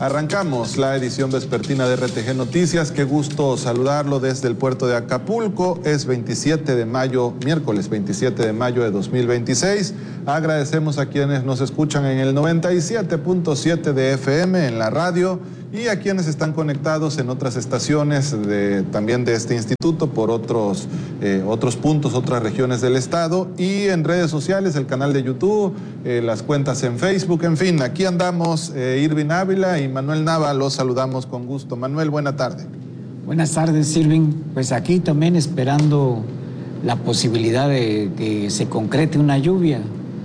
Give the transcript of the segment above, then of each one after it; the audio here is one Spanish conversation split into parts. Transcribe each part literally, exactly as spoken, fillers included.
Arrancamos la edición vespertina de R T G Noticias. Qué gusto saludarlo desde el puerto de Acapulco. Es veintisiete de mayo, miércoles veintisiete de mayo de dos mil veintiséis. Agradecemos a quienes nos escuchan en el noventa y siete punto siete de F M en la radio y a quienes están conectados en otras estaciones de, también de este instituto por otros, eh, otros puntos, otras regiones del estado, y en redes sociales, el canal de YouTube, eh, las cuentas en Facebook, en fin, aquí andamos. eh, Irving Ávila y Manuel Nava, los saludamos con gusto. Manuel, buena tarde. Buenas tardes, Irving. Pues aquí también esperando la posibilidad de que se concrete una lluvia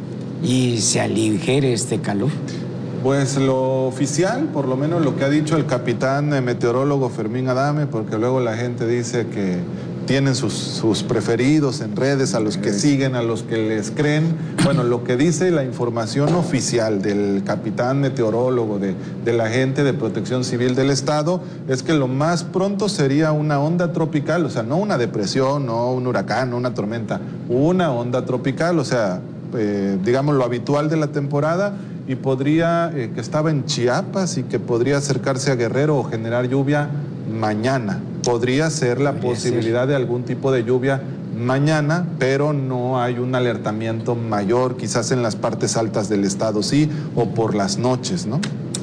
y se aligere este calor. Pues lo oficial, por lo menos lo que ha dicho el capitán meteorólogo Fermín Adame, porque luego la gente dice que tienen sus, sus preferidos en redes, a los que siguen, a los que les creen. Bueno, lo que dice la información oficial del capitán meteorólogo, de, de la gente de Protección Civil del Estado, es que lo más pronto sería una onda tropical, o sea, no una depresión, no un huracán, no una tormenta, una onda tropical, o sea, eh, digamos lo habitual de la temporada, y podría, eh, que estaba en Chiapas y que podría acercarse a Guerrero o generar lluvia mañana. Podría ser la podría posibilidad ser. de algún tipo de lluvia mañana, pero no hay un alertamiento mayor, quizás en las partes altas del estado sí, o por las noches, ¿no?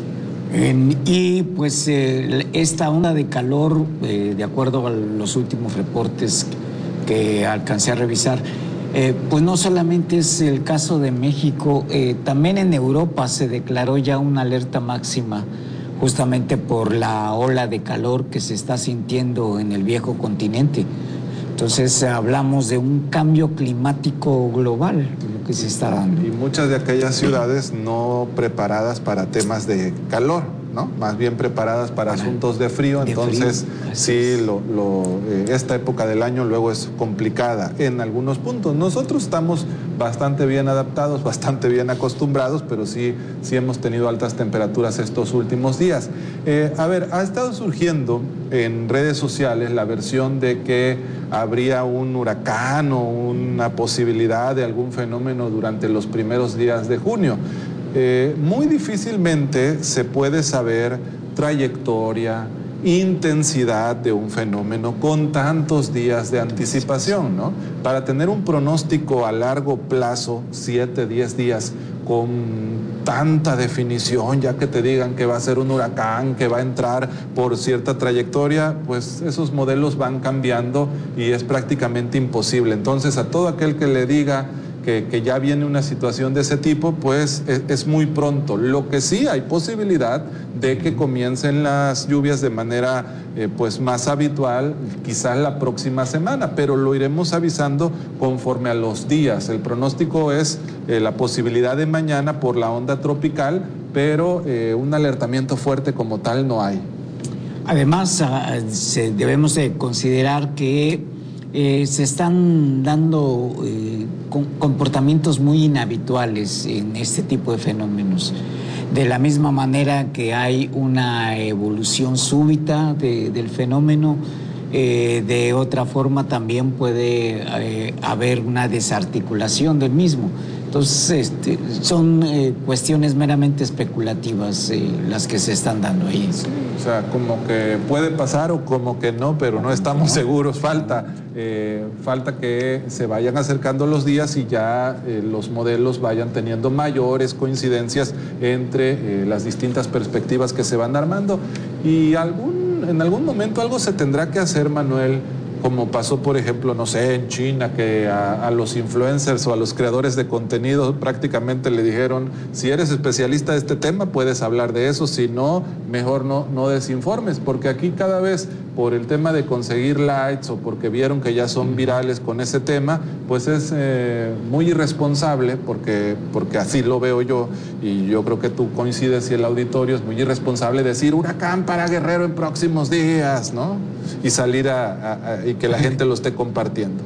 En, y pues eh, esta onda de calor, eh, de acuerdo a los últimos reportes que alcancé a revisar, Eh, pues no solamente es el caso de México, eh, también en Europa se declaró ya una alerta máxima justamente por la ola de calor que se está sintiendo en el viejo continente. Entonces hablamos de un cambio climático global, lo que se está dando. Y muchas de aquellas ciudades no preparadas para temas de calor, ¿no? Más bien preparadas para, para asuntos de frío, de entonces frío. sí, lo, lo, eh, esta época del año luego es complicada en algunos puntos. Nosotros estamos bastante bien adaptados, bastante bien acostumbrados, pero sí, sí hemos tenido altas temperaturas estos últimos días. Eh, a ver, ha estado surgiendo en redes sociales la versión de que habría un huracán o una posibilidad de algún fenómeno durante los primeros días de junio. Eh, muy difícilmente se puede saber trayectoria, intensidad de un fenómeno con tantos días de anticipación, ¿no? Para tener un pronóstico a largo plazo, siete, diez días, con tanta definición, ya que te digan que va a ser un huracán, que va a entrar por cierta trayectoria, pues esos modelos van cambiando y es prácticamente imposible. Entonces, a todo aquel que le diga Que, que ya viene una situación de ese tipo, pues es, es muy pronto. Lo que sí hay posibilidad de que comiencen las lluvias de manera eh, pues más habitual, quizás la próxima semana, pero lo iremos avisando conforme a los días. El pronóstico es eh, la posibilidad de mañana por la onda tropical, pero eh, un alertamiento fuerte como tal no hay. Además, uh, se, debemos de considerar que Eh, se están dando eh, con, comportamientos muy inhabituales en este tipo de fenómenos. De la misma manera que hay una evolución súbita de, del fenómeno, eh, de otra forma también puede eh, haber una desarticulación del mismo. Entonces, este, son eh, cuestiones meramente especulativas eh, las que se están dando ahí. Sí, o sea, como que puede pasar o como que no, pero no estamos seguros. Falta, eh, falta que se vayan acercando los días y ya eh, los modelos vayan teniendo mayores coincidencias entre eh, las distintas perspectivas que se van armando. Y algún, en algún momento algo se tendrá que hacer, Manuel, como pasó, por ejemplo, no sé, en China, que a, a los influencers o a los creadores de contenido prácticamente le dijeron, si eres especialista de este tema, puedes hablar de eso, si no, mejor no, no desinformes, porque aquí cada vez, por el tema de conseguir likes o porque vieron que ya son virales con ese tema, pues es eh, muy irresponsable, porque, porque así lo veo yo, y yo creo que tú coincides y el auditorio, es muy irresponsable decir huracán para Guerrero en próximos días, ¿no? Y salir a, a, a y que la gente lo esté compartiendo.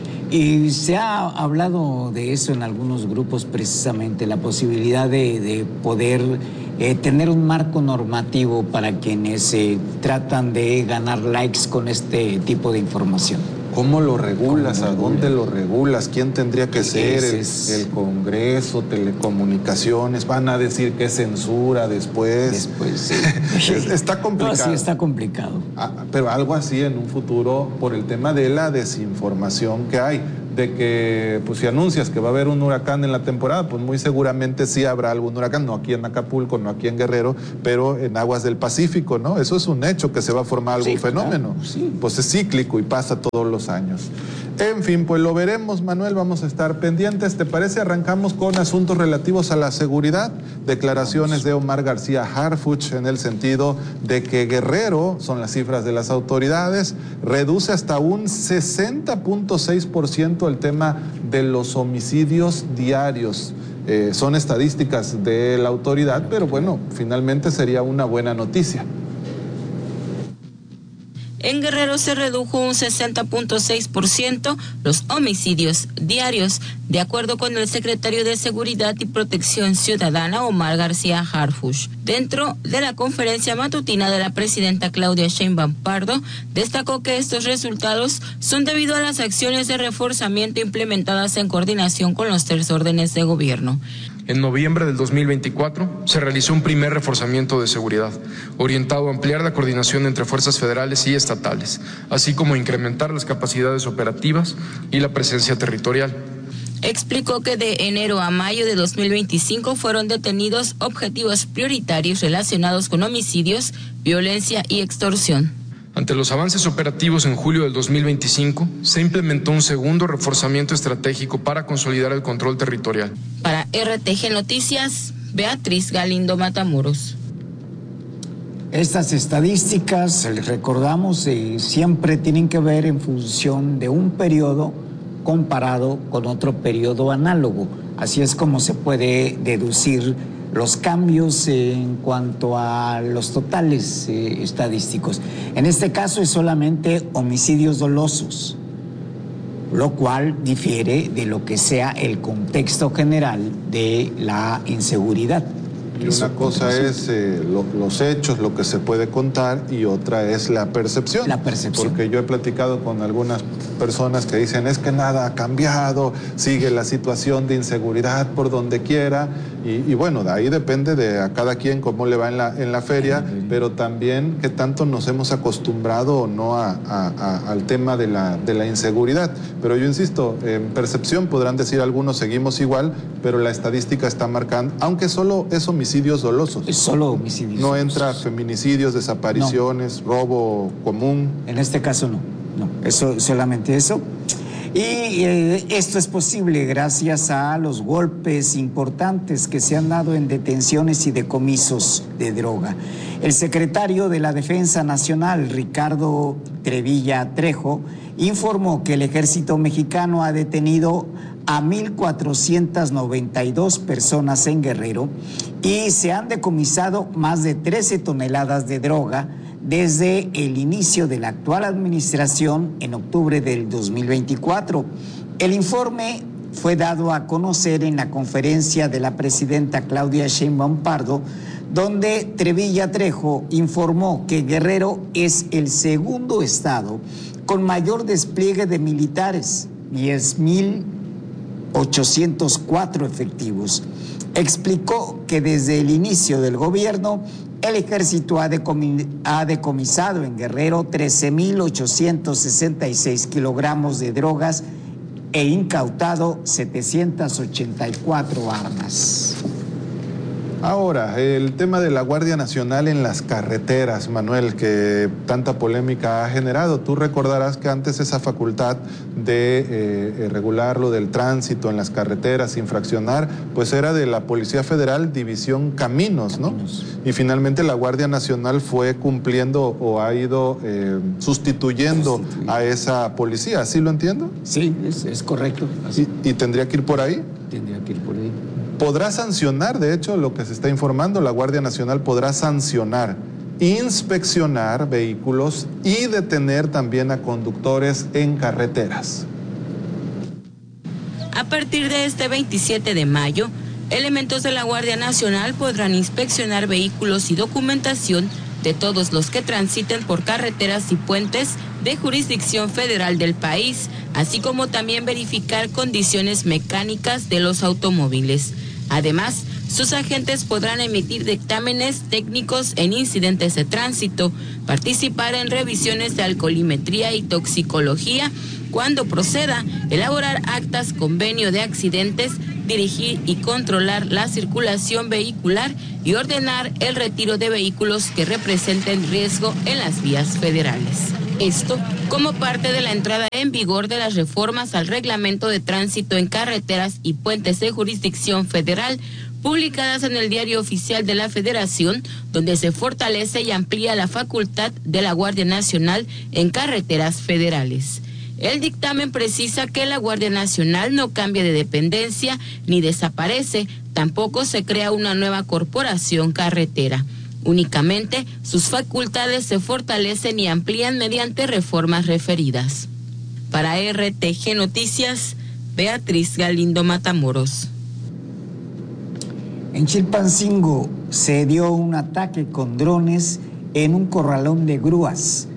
Y se ha hablado de eso en algunos grupos precisamente, la posibilidad de, de poder eh, tener un marco normativo para quienes eh, tratan de ganar likes con este tipo de información. ¿Cómo lo regulas? ¿Cómo ¿A dónde lo regulas? ¿Quién tendría que ser? El, es... el Congreso, Telecomunicaciones, van a decir que es censura después. Después, sí. Está complicado. No, sí, está complicado. Ah, pero algo así en un futuro por el tema de la desinformación que hay. De que, pues si anuncias que va a haber un huracán en la temporada, pues muy seguramente sí habrá algún huracán, no aquí en Acapulco, no aquí en Guerrero, pero en aguas del Pacífico, ¿no? Eso es un hecho, que se va a formar algún sí, fenómeno. Claro, sí. Pues es cíclico y pasa todos los años. En fin, pues lo veremos, Manuel, vamos a estar pendientes. ¿Te parece? Arrancamos con asuntos relativos a la seguridad. Declaraciones de Omar García Harfuch en el sentido de que Guerrero, son las cifras de las autoridades, reduce hasta un sesenta punto seis por ciento el tema de los homicidios diarios. Eh, son estadísticas de la autoridad, pero bueno, finalmente sería una buena noticia. En Guerrero se redujo un sesenta punto seis por ciento los homicidios diarios, de acuerdo con el secretario de Seguridad y Protección Ciudadana, Omar García Harfuch. Dentro de la conferencia matutina de la presidenta Claudia Sheinbaum Pardo, destacó que estos resultados son debido a las acciones de reforzamiento implementadas en coordinación con los tres órdenes de gobierno. En noviembre del dos mil veinticuatro se realizó un primer reforzamiento de seguridad, orientado a ampliar la coordinación entre fuerzas federales y estatales, así como incrementar las capacidades operativas y la presencia territorial. Explicó que de enero a mayo de dos mil veinticinco fueron detenidos objetivos prioritarios relacionados con homicidios, violencia y extorsión. Ante los avances operativos en julio del dos mil veinticinco, se implementó un segundo reforzamiento estratégico para consolidar el control territorial. Para R T G Noticias, Beatriz Galindo Matamoros. Estas estadísticas, les recordamos, eh, siempre tienen que ver en función de un periodo comparado con otro periodo análogo. Así es como se puede deducir los cambios en cuanto a los totales eh, estadísticos. En este caso es solamente homicidios dolosos, lo cual difiere de lo que sea el contexto general de la inseguridad. Y una cosa es eh, lo, los hechos, lo que se puede contar, y otra es la percepción. La percepción. Porque yo he platicado con algunas personas que dicen, es que nada ha cambiado, sigue la situación de inseguridad por donde quiera, y, y bueno, de ahí depende de a cada quien cómo le va en la, en la feria, pero también qué tanto nos hemos acostumbrado o no a, a, a, al tema de la, de la inseguridad. Pero yo insisto, en percepción podrán decir algunos seguimos igual, pero la estadística está marcando, aunque solo es homicidios dolosos. Es solo homicidios. No entra feminicidios, desapariciones, no. Robo común. En este caso no, no, eso, solamente eso. Y eh, esto es posible gracias a los golpes importantes que se han dado en detenciones y decomisos de droga. El secretario de la Defensa Nacional, Ricardo Trevilla Trejo, informó que el ejército mexicano ha detenido a mil cuatrocientas noventa y dos personas en Guerrero y se han decomisado más de trece toneladas de droga desde el inicio de la actual administración en octubre del dos mil veinticuatro. El informe fue dado a conocer en la conferencia de la presidenta Claudia Sheinbaum Pardo, donde Trevilla Trejo informó que Guerrero es el segundo estado con mayor despliegue de militares, diez mil ochocientos cuatro efectivos. Explicó que desde el inicio del gobierno, el ejército ha, decomi ha decomisado en Guerrero trece mil ochocientos sesenta y seis kilogramos de drogas e incautado setecientas ochenta y cuatro armas. Ahora, el tema de la Guardia Nacional en las carreteras, Manuel, que tanta polémica ha generado. Tú recordarás que antes esa facultad de eh, regular lo del tránsito en las carreteras, infraccionar, pues era de la Policía Federal, División Caminos, ¿no? Caminos. Y finalmente la Guardia Nacional fue cumpliendo o ha ido eh, sustituyendo Sustituir. a esa policía, ¿así lo entiendo? Sí, es, es correcto. Así. ¿Y, ¿Y tendría que ir por ahí? Tendría que ir por ahí. Podrá sancionar, de hecho, lo que se está informando, la Guardia Nacional podrá sancionar, inspeccionar vehículos y detener también a conductores en carreteras. A partir de este veintisiete de mayo, elementos de la Guardia Nacional podrán inspeccionar vehículos y documentación de todos los que transiten por carreteras y puentes de jurisdicción federal del país, así como también verificar condiciones mecánicas de los automóviles. Además, sus agentes podrán emitir dictámenes técnicos en incidentes de tránsito, participar en revisiones de alcoholimetría y toxicología, cuando proceda, elaborar actas convenio de accidentes, dirigir y controlar la circulación vehicular y ordenar el retiro de vehículos que representen riesgo en las vías federales. Esto como parte de la entrada en vigor de las reformas al reglamento de tránsito en carreteras y puentes de jurisdicción federal, publicadas en el Diario Oficial de la Federación, donde se fortalece y amplía la facultad de la Guardia Nacional en carreteras federales. El dictamen precisa que la Guardia Nacional no cambia de dependencia ni desaparece, tampoco se crea una nueva corporación carretera. Únicamente sus facultades se fortalecen y amplían mediante reformas referidas. Para R T G Noticias, Beatriz Galindo Matamoros. En Chilpancingo se dio un ataque con drones en un corralón de grúas.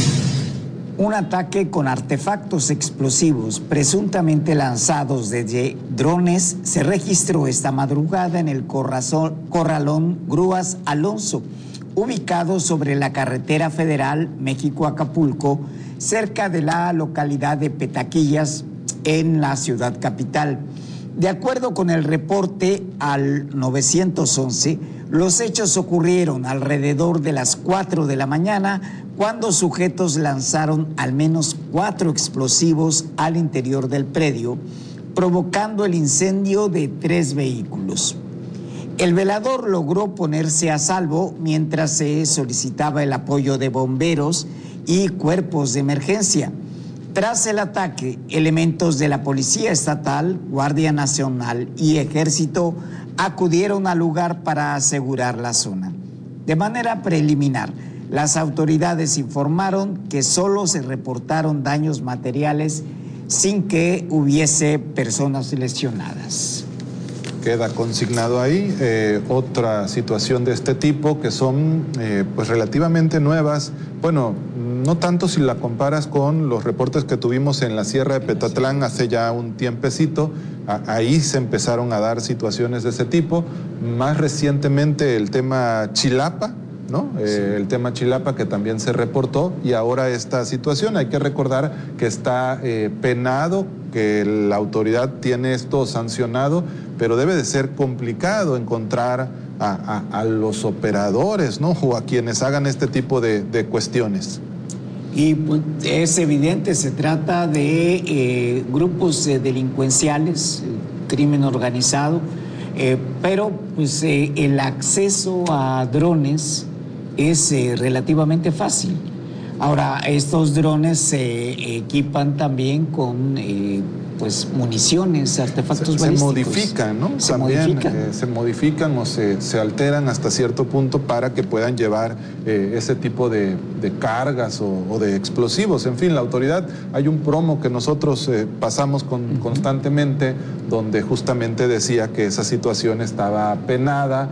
Un ataque con artefactos explosivos presuntamente lanzados desde drones se registró esta madrugada en el corrazón, corralón Grúas Alonso, ubicado sobre la carretera federal México-Acapulco, cerca de la localidad de Petaquillas, en la ciudad capital. De acuerdo con el reporte al nueve once, los hechos ocurrieron alrededor de las cuatro de la mañana, cuando sujetos lanzaron al menos cuatro explosivos al interior del predio, provocando el incendio de tres vehículos. El velador logró ponerse a salvo mientras se solicitaba el apoyo de bomberos y cuerpos de emergencia. Tras el ataque, elementos de la Policía Estatal, Guardia Nacional y Ejército acudieron al lugar para asegurar la zona. De manera preliminar, las autoridades informaron que solo se reportaron daños materiales sin que hubiese personas lesionadas. Queda consignado ahí eh, otra situación de este tipo que son eh, pues relativamente nuevas. Bueno, no tanto si la comparas con los reportes que tuvimos en la Sierra de Petatlán hace ya un tiempecito. Ahí se empezaron a dar situaciones de ese tipo. Más recientemente el tema Chilapa, ¿no? Sí. Eh, el tema Chilapa que también se reportó, y ahora esta situación. Hay que recordar que está eh, penado, que la autoridad tiene esto sancionado, pero debe de ser complicado encontrar a, a, a los operadores, ¿no? O a quienes hagan este tipo de, de cuestiones. Y pues, es evidente, se trata de eh, grupos eh, delincuenciales, eh, crimen organizado, eh, pero pues eh, el acceso a drones es eh, relativamente fácil. Ahora, estos drones se equipan también con eh, pues municiones, artefactos se, balísticos. Se modifican, ¿no? Se también modifican. Eh, se modifican o se, se alteran hasta cierto punto para que puedan llevar eh, ese tipo de, de cargas o, o de explosivos. En fin, la autoridad, hay un promo que nosotros eh, pasamos con, uh-huh. constantemente, donde justamente decía que esa situación estaba penada.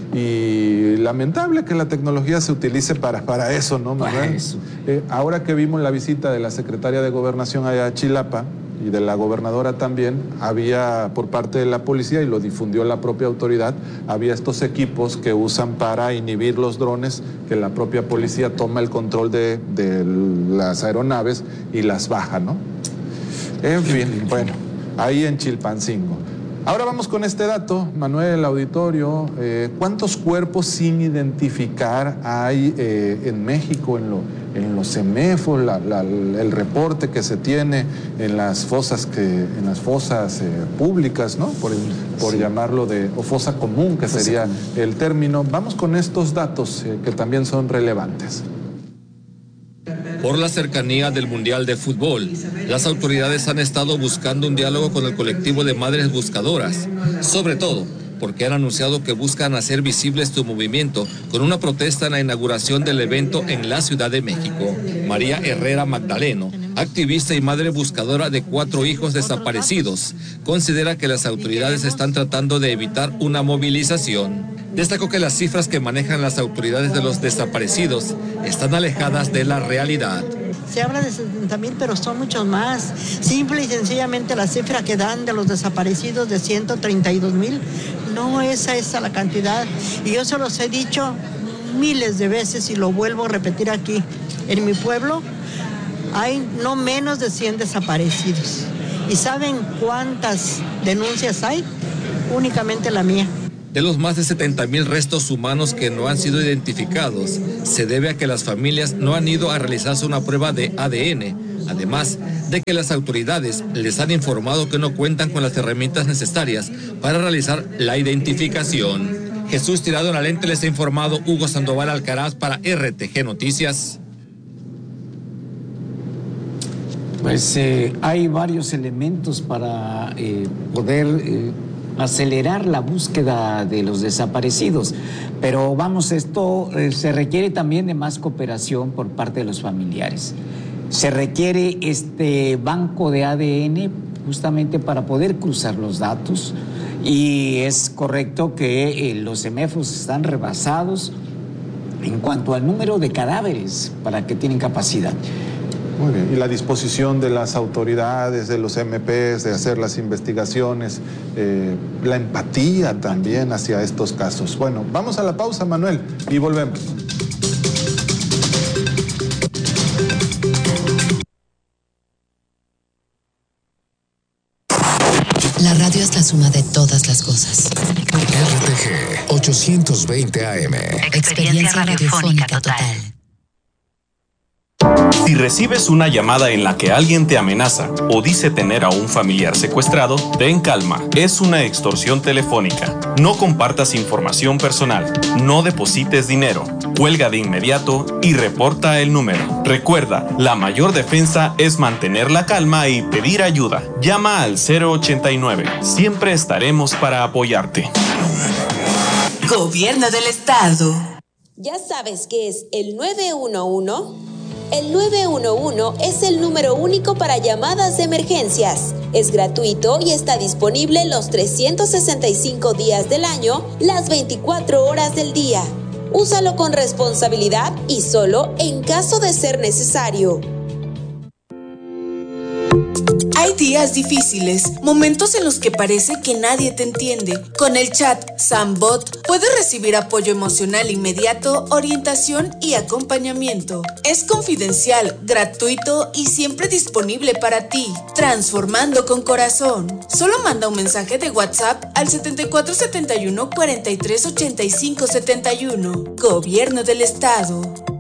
Y lamentable que la tecnología se utilice para, para eso, ¿no, Manuel? Eso. Eh, ahora que vimos la visita de la secretaria de Gobernación allá a Chilapa y de la gobernadora también, había por parte de la policía, y lo difundió la propia autoridad, había estos equipos que usan para inhibir los drones, que la propia policía toma el control de, de las aeronaves y las baja, ¿no? En fin, bueno, ahí en Chilpancingo. Ahora vamos con este dato, Manuel, auditorio. Eh, ¿Cuántos cuerpos sin identificar hay eh, en México, en, lo, en los CEMEFO, la, la, el reporte que se tiene en las fosas, que, en las fosas eh, públicas, ¿no? Por, por sí. llamarlo de, o fosa común, que sería el término? Vamos con estos datos eh, que también son relevantes. Por la cercanía del Mundial de Fútbol, las autoridades han estado buscando un diálogo con el colectivo de madres buscadoras, sobre todo porque han anunciado que buscan hacer visible su movimiento con una protesta en la inauguración del evento en la Ciudad de México. María Herrera Magdaleno, activista y madre buscadora de cuatro hijos desaparecidos, considera que las autoridades están tratando de evitar una movilización. Destacó que las cifras que manejan las autoridades de los desaparecidos están alejadas de la realidad. Se habla de setenta mil, pero son muchos más. Simple y sencillamente la cifra que dan de los desaparecidos de ciento treinta y dos mil, no es esa la cantidad. Y yo se los he dicho miles de veces y lo vuelvo a repetir aquí. En mi pueblo hay no menos de cien desaparecidos. ¿Y saben cuántas denuncias hay? Únicamente la mía. De los más de setenta mil restos humanos que no han sido identificados, se debe a que las familias no han ido a realizarse una prueba de A D N, además de que las autoridades les han informado que no cuentan con las herramientas necesarias para realizar la identificación. Jesús Tirado en la Lente, les ha informado Hugo Sandoval Alcaraz para R T G Noticias. Pues eh, hay varios elementos para eh, poder eh, acelerar la búsqueda de los desaparecidos, pero vamos, esto eh, se requiere también de más cooperación por parte de los familiares. Se requiere este banco de A D N justamente para poder cruzar los datos, y es correcto que eh, los semáforos están rebasados en cuanto al número de cadáveres para que tienen capacidad. Muy bien, y la disposición de las autoridades, de los M Ps, de hacer las investigaciones, eh, la empatía también hacia estos casos. Bueno, vamos a la pausa, Manuel, y volvemos. La radio es la suma de todas las cosas. R T G ochocientos veinte A M. Experiencia radiofónica total. Si recibes una llamada en la que alguien te amenaza o dice tener a un familiar secuestrado, ten calma, es una extorsión telefónica. No compartas información personal, no deposites dinero, cuelga de inmediato y reporta el número. Recuerda, la mayor defensa es mantener la calma y pedir ayuda. Llama al cero ochenta y nueve, siempre estaremos para apoyarte. Gobierno del Estado. ¿Ya sabes qué es el nueve uno uno? El nueve uno uno es el número único para llamadas de emergencias. Es gratuito y está disponible los trescientos sesenta y cinco días del año, las veinticuatro horas del día. Úsalo con responsabilidad y solo en caso de ser necesario. Hay días difíciles, momentos en los que parece que nadie te entiende. Con el chat Sambot puedes recibir apoyo emocional inmediato, orientación y acompañamiento. Es confidencial, gratuito y siempre disponible para ti. Transformando con corazón. Solo manda un mensaje de WhatsApp al setenta y cuatro setenta y uno cuarenta y tres ochenta y cinco setenta y uno. Gobierno del Estado.